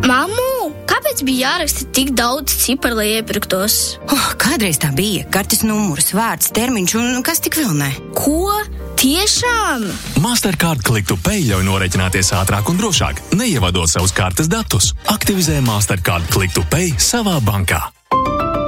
Mammu, kāpēc bija jāraksta tik daudz ciparu, lai iepirktos? Kādreiz tā bija. Kartes numurs, vārds, termiņš un kas tik vēl ne. Ko? Tiešām? Mastercard Click to Pay ļauj norēķināties ātrāk un drošāk, neievadot savus kartes datus. Aktivizē Mastercard Click to Pay savā bankā.